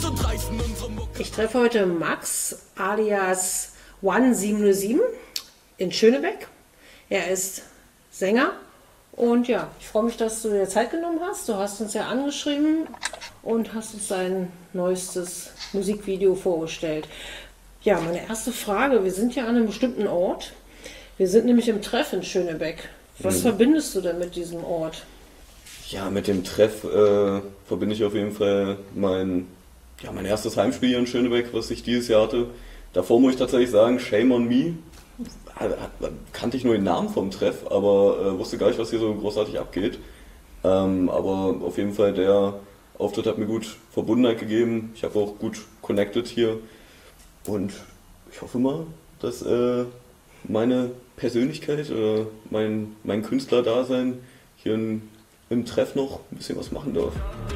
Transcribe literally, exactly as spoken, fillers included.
Ich treffe heute Max alias One sieben null sieben in Schönebeck. Er ist Sänger und ja, ich freue mich, dass du dir Zeit genommen hast. Du hast uns ja angeschrieben und hast uns dein neuestes Musikvideo vorgestellt. Ja, meine erste Frage, wir sind ja an einem bestimmten Ort. Wir sind nämlich im Treff in Schönebeck. Was mhm. verbindest du denn mit diesem Ort? Ja, mit dem Treff äh, verbinde ich auf jeden Fall mein, ja, mein erstes Heimspiel hier in Schönebeck, was ich dieses Jahr hatte. Davor muss ich tatsächlich sagen, Shame on Me. Kannte ich nur den Namen vom Treff, aber äh, wusste gar nicht, was hier so großartig abgeht. Ähm, aber auf jeden Fall, der Auftritt hat mir gut Verbundenheit gegeben. Ich habe auch gut connected hier. Und ich hoffe mal, dass äh, meine Persönlichkeit oder mein, mein Künstlerdasein hier in, im Treff noch ein bisschen was machen darf.